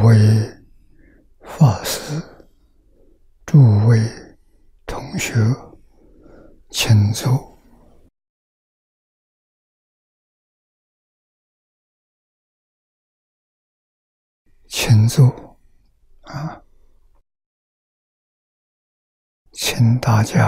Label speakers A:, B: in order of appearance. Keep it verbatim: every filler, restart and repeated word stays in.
A: 位法师、诸位同学，请坐。请坐啊！请大家